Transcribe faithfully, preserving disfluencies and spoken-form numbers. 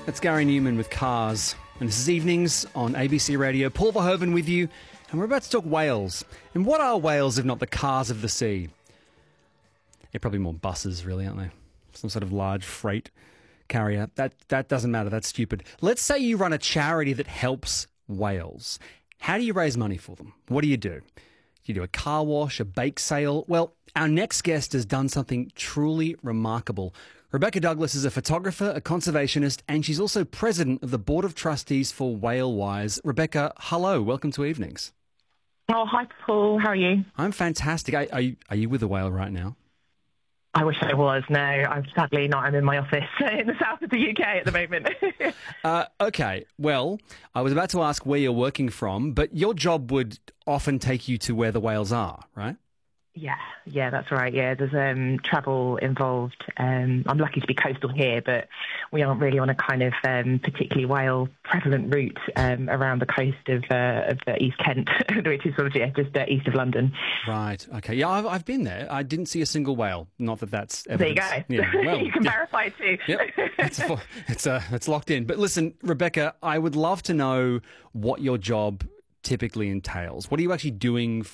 That's Gary Newman with Cars. And this is Evenings on A B C Radio. Paul Verhoeven with you. And we're about to talk whales. And what are whales if not the cars of the sea? They're probably more buses, really, aren't they? Some sort of large freight carrier. That that doesn't matter. That's stupid. Let's say you run a charity that helps whales. How do you raise money for them? What do you do? You do a car wash, a bake sale? Well, our next guest has done something truly remarkable. Rebecca Douglas is a photographer, a conservationist, and she's also president of the Board of Trustees for Whalewise. Rebecca, hello. Welcome to Evenings. Oh, hi, Paul. How are you? I'm fantastic. Are, are, you, are you with a whale right now? I wish I was. No, I'm sadly not. I'm in my office in the south of the U K at the moment. uh, okay. Well, I was about to ask where you're working from, but your job would often take you to where the whales are, right? Yeah, yeah, that's right. Yeah, there's um, travel involved. Um, I'm lucky to be coastal here, but we aren't really on a kind of um, particularly whale prevalent route um, around the coast of, uh, of uh, East Kent, which is sort of yeah, just uh, east of London. Right. Okay. Yeah, I've, I've been there. I didn't see a single whale. Not that that's evidence. There you go. Yeah, well, you can yeah. verify it too. Yep. It's, it's, uh, it's locked in. But listen, Rebecca, I would love to know what your job typically entails. What are you actually doing